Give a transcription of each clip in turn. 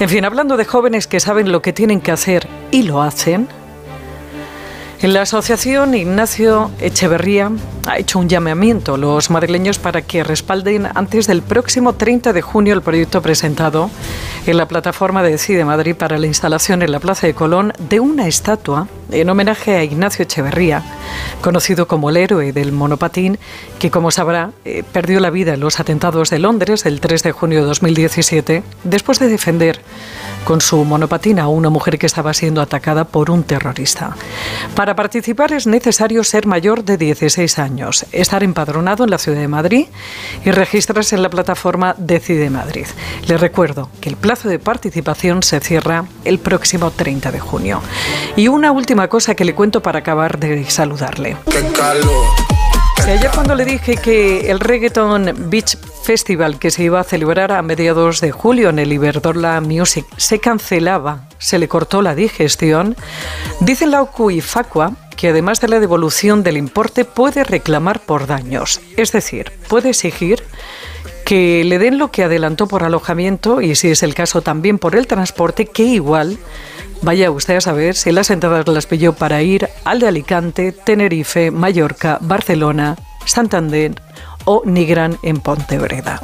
En fin, hablando de jóvenes que saben lo que tienen que hacer y lo hacen, en la asociación Ignacio Echeverría ha hecho un llamamiento a los madrileños para que respalden antes del próximo 30 de junio el proyecto presentado en la plataforma de Decide Madrid para la instalación en la Plaza de Colón de una estatua en homenaje a Ignacio Echeverría, conocido como el héroe del monopatín, que, como sabrá, perdió la vida en los atentados de Londres el 3 de junio de 2017, después de defender con su monopatín a una mujer que estaba siendo atacada por un terrorista. Para participar es necesario ser mayor de 16 años, estar empadronado en la ciudad de Madrid y registrarse en la plataforma Decide Madrid. Les recuerdo que el plazo de participación se cierra el próximo 30 de junio. Y una última cosa que le cuento para acabar de saludarle. Sí, ayer cuando le dije que el Reggaeton Beach Festival que se iba a celebrar a mediados de julio en el Iberdrola Music se cancelaba, se le cortó la digestión, dice la OCU y Facua que además de la devolución del importe puede reclamar por daños, es decir, puede exigir que le den lo que adelantó por alojamiento y, si es el caso, también por el transporte, que igual vaya usted a saber si las entradas las pilló para ir al de Alicante, Tenerife, Mallorca, Barcelona, Santander o Nigrán en Pontevedra.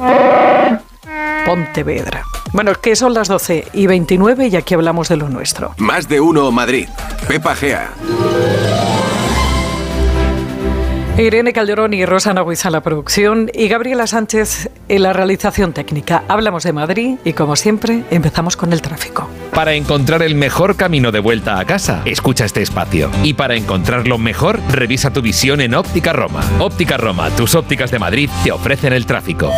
Bueno, que son las 12:29 y aquí hablamos de lo nuestro. Más de uno Madrid. Pepa Gea. Irene Calderón y Rosana Huiza en la producción y Gabriela Sánchez en la realización técnica. Hablamos de Madrid y, como siempre, empezamos con el tráfico. Para encontrar el mejor camino de vuelta a casa, escucha este espacio. Y para encontrarlo mejor, revisa tu visión en Óptica Roma. Óptica Roma, tus ópticas de Madrid, te ofrecen el tráfico.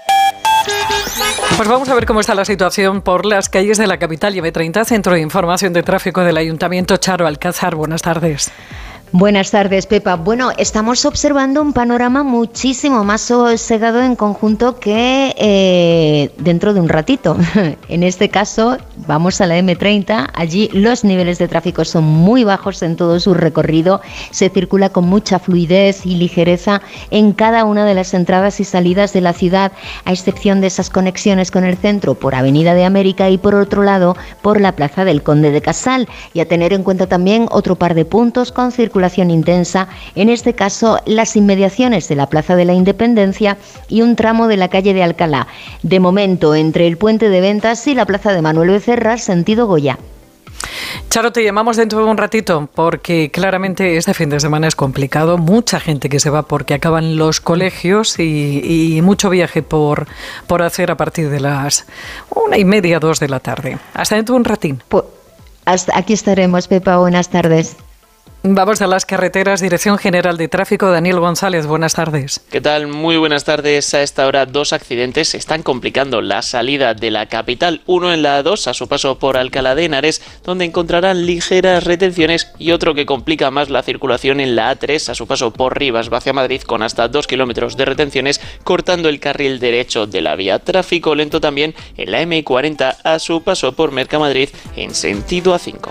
Pues vamos a ver cómo está la situación por las calles de la capital y M30, Centro de Información de Tráfico del Ayuntamiento. Charo Alcázar, buenas tardes. Buenas tardes, Pepa. Bueno, estamos observando un panorama muchísimo más sosegado en conjunto que dentro de un ratito. En este caso, vamos a la M30. Allí los niveles de tráfico son muy bajos en todo su recorrido. Se circula con mucha fluidez y ligereza en cada una de las entradas y salidas de la ciudad, a excepción de esas conexiones con el centro por Avenida de América y, por otro lado, por la Plaza del Conde de Casal. Y a tener en cuenta también otro par de puntos con circulación intensa, en este caso las inmediaciones de la Plaza de la Independencia y un tramo de la calle de Alcalá. De momento, entre el Puente de Ventas y la Plaza de Manuel Becerra, sentido Goya. Charo, te llamamos dentro de un ratito porque claramente este fin de semana es complicado. Mucha gente que se va porque acaban los colegios y mucho viaje por hacer a partir de las 1:30, 2 de la tarde. Hasta dentro de un ratín. Pues hasta aquí estaremos, Pepa. Buenas tardes. Vamos a las carreteras. Dirección General de Tráfico, Daniel González, buenas tardes. ¿Qué tal? Muy buenas tardes. A esta hora, 2 accidentes están complicando la salida de la capital. Uno en la A2, a su paso por Alcalá de Henares, donde encontrarán ligeras retenciones, y otro que complica más la circulación en la A3, a su paso por Rivas hacia Madrid, con hasta 2 kilómetros de retenciones, cortando el carril derecho de la vía. Tráfico lento también en la M40, a su paso por Mercamadrid, en sentido A5.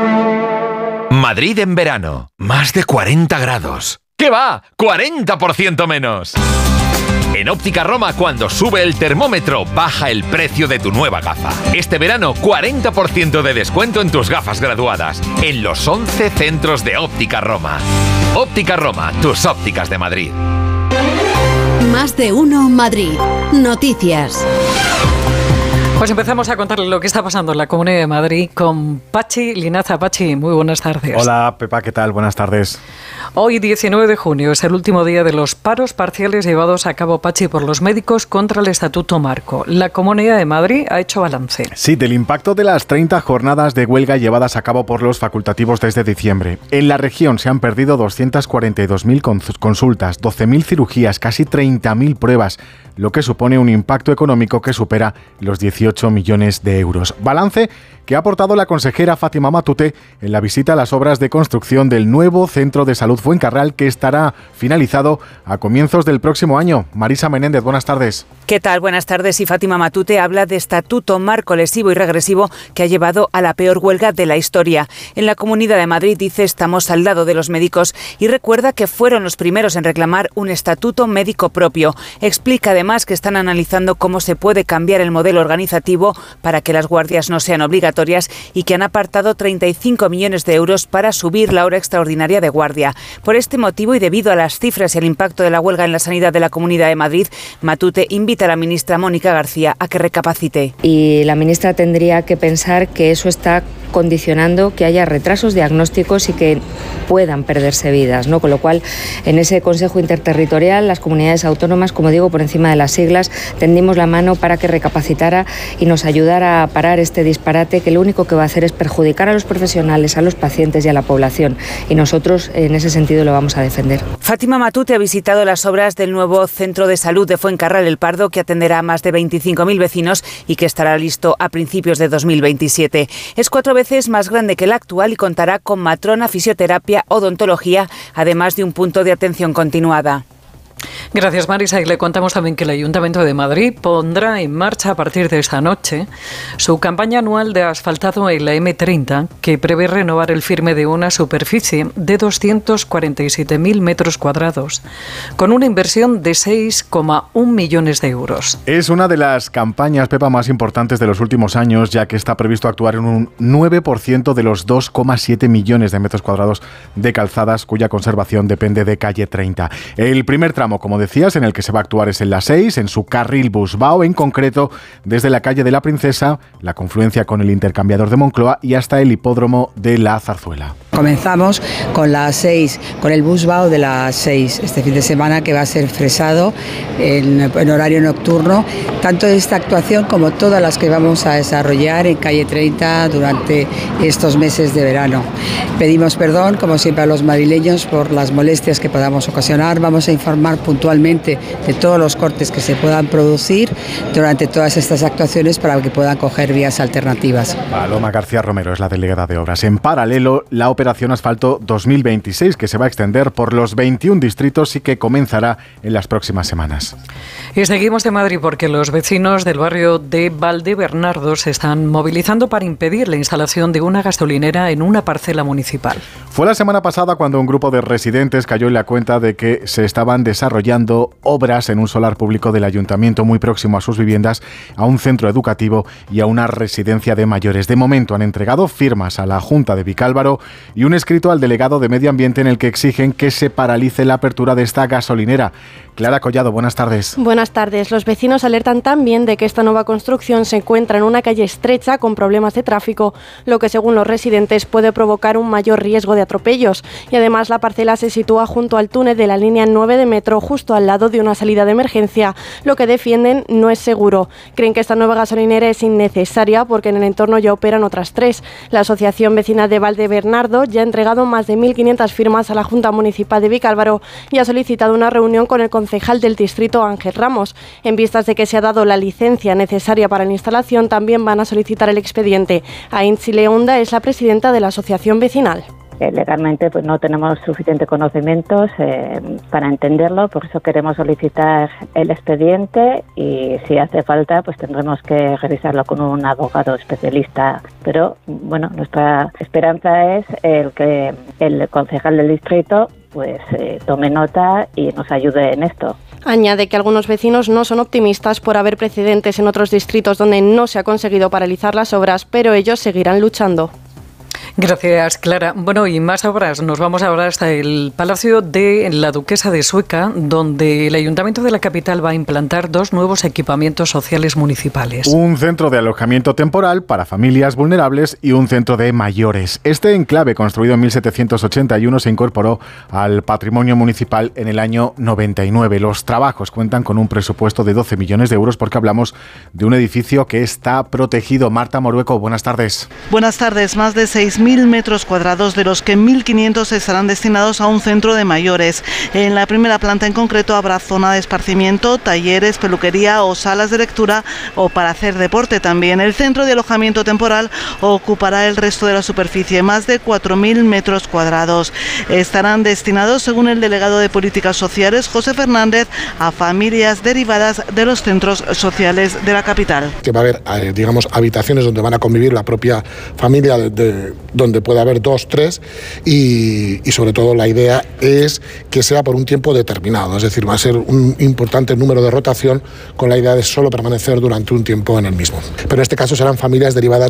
Madrid en verano, más de 40 grados. ¿Qué va? ¡40% menos! En Óptica Roma, cuando sube el termómetro, baja el precio de tu nueva gafa. Este verano, 40% de descuento en tus gafas graduadas, en los 11 centros de Óptica Roma. Óptica Roma, tus ópticas de Madrid. Más de uno Madrid. Noticias. Pues empezamos a contarle lo que está pasando en la Comunidad de Madrid con Pachi Linaza. Pachi, muy buenas tardes. Hola, Pepa, ¿qué tal? Buenas tardes. Hoy, 19 de junio, es el último día de los paros parciales llevados a cabo, Pachi, por los médicos contra el Estatuto Marco. La Comunidad de Madrid ha hecho balance. Sí, del impacto de las 30 jornadas de huelga llevadas a cabo por los facultativos desde diciembre. En la región se han perdido 242.000 consultas, 12.000 cirugías, casi 30.000 pruebas, lo que supone un impacto económico que supera los 18 millones de euros. Balance que ha aportado la consejera Fátima Matute en la visita a las obras de construcción del nuevo Centro de Salud Fuencarral, que estará finalizado a comienzos del próximo año. Marisa Menéndez, buenas tardes. ¿Qué tal? Buenas tardes. Y Fátima Matute habla de Estatuto Marco lesivo y regresivo que ha llevado a la peor huelga de la historia. En la Comunidad de Madrid dice: estamos al lado de los médicos, y recuerda que fueron los primeros en reclamar un estatuto médico propio. Explica además que están analizando cómo se puede cambiar el modelo organizativo organizativo para que las guardias no sean obligatorias y que han apartado 35 millones de euros para subir la hora extraordinaria de guardia. Por este motivo y debido a las cifras y el impacto de la huelga en la sanidad de la Comunidad de Madrid, Matute invita a la ministra Mónica García a que recapacite. Y la ministra tendría que pensar que eso está condicionando que haya retrasos diagnósticos y que puedan perderse vidas, ¿no? Con lo cual, en ese Consejo Interterritorial, las comunidades autónomas, como digo, por encima de las siglas, tendimos la mano para que recapacitara y nos ayudara a parar este disparate que lo único que va a hacer es perjudicar a los profesionales, a los pacientes y a la población. Y nosotros, en ese sentido, lo vamos a defender. Fátima Matute ha visitado las obras del nuevo Centro de Salud de Fuencarral El Pardo, que atenderá a más de 25.000 vecinos y que estará listo a principios de 2027. Es 4 veces más grande que el actual y contará con matrona, fisioterapia, odontología, además de un punto de atención continuada. Gracias, Marisa. Y le contamos también que el Ayuntamiento de Madrid pondrá en marcha a partir de esta noche su campaña anual de asfaltado en la M30, que prevé renovar el firme de una superficie de 247.000 metros cuadrados, con una inversión de 6,1 millones de euros. Es una de las campañas, Pepa, más importantes de los últimos años, ya que está previsto actuar en un 9% de los 2,7 millones de metros cuadrados de calzadas, cuya conservación depende de Calle 30. El primer tramo, como decías, en el que se va a actuar es en la 6, en su carril Busbao, en concreto desde la calle de la Princesa, la confluencia con el intercambiador de Moncloa y hasta el hipódromo de la Zarzuela. Comenzamos con la 6, con el Busbao de la 6, este fin de semana, que va a ser fresado en horario nocturno, tanto esta actuación como todas las que vamos a desarrollar en calle 30 durante estos meses de verano. Pedimos perdón, como siempre, a los madrileños por las molestias que podamos ocasionar. Vamos a informar puntualmente de todos los cortes que se puedan producir durante todas estas actuaciones para que puedan coger vías alternativas. Paloma García Romero es la delegada de Obras. En paralelo, la Operación Asfalto 2026, que se va a extender por los 21 distritos y que comenzará en las próximas semanas. Y seguimos de Madrid porque los vecinos del barrio de Valdebernardo se están movilizando para impedir la instalación de una gasolinera en una parcela municipal. Fue la semana pasada cuando un grupo de residentes cayó en la cuenta de que se estaban desarrollando obras en un solar público del ayuntamiento muy próximo a sus viviendas, a un centro educativo y a una residencia de mayores. De momento han entregado firmas a la Junta de Vicálvaro y un escrito al delegado de Medio Ambiente en el que exigen que se paralice la apertura de esta gasolinera. Clara Collado, buenas tardes. Buenas tardes. Los vecinos alertan también de que esta nueva construcción se encuentra en una calle estrecha con problemas de tráfico, lo que según los residentes puede provocar un mayor riesgo de atropellos. Y además la parcela se sitúa junto al túnel de la línea 9 de metro, justo al lado de una salida de emergencia. Lo que defienden no es seguro. Creen que esta nueva gasolinera es innecesaria porque en el entorno ya operan otras 3. La Asociación Vecinal de Valdebernardo ya ha entregado más de 1.500 firmas a la Junta Municipal de Vicálvaro y ha solicitado una reunión con el concejal del distrito, Ángel Ramos. En vistas de que se ha dado la licencia necesaria para la instalación, también van a solicitar el expediente. Aintzi Leonda es la presidenta de la asociación vecinal. Legalmente pues no tenemos suficientes conocimientos para entenderlo, por eso queremos solicitar el expediente y si hace falta pues tendremos que revisarlo con un abogado especialista. Pero bueno, nuestra esperanza es el que el concejal del distrito pues tome nota y nos ayude en esto. Añade que algunos vecinos no son optimistas por haber precedentes en otros distritos donde no se ha conseguido paralizar las obras, pero ellos seguirán luchando. Gracias, Clara. Bueno, y más obras. Nos vamos ahora hasta el Palacio de la Duquesa de Sueca, donde el Ayuntamiento de la capital va a implantar 2 nuevos equipamientos sociales municipales. Un centro de alojamiento temporal para familias vulnerables y un centro de mayores. Este enclave, construido en 1781, se incorporó al patrimonio municipal en el año 99. Los trabajos cuentan con un presupuesto de 12 millones de euros porque hablamos de un edificio que está protegido. Marta Morueco, buenas tardes. Buenas tardes. Más de 6.000 metros cuadrados, de los que 1.500 estarán destinados a un centro de mayores. En la primera planta en concreto habrá zona de esparcimiento, talleres, peluquería o salas de lectura o para hacer deporte también. El centro de alojamiento temporal ocupará el resto de la superficie, más de 4.000 metros cuadrados. Estarán destinados, según el delegado de Políticas Sociales, José Fernández, a familias derivadas de los centros sociales de la capital. Que va a haber, digamos, habitaciones donde van a convivir la propia familia donde puede haber 2, 3 y sobre todo la idea es que sea por un tiempo determinado, es decir, va a ser un importante número de rotación con la idea de solo permanecer durante un tiempo en el mismo. Pero en este caso serán familias derivadas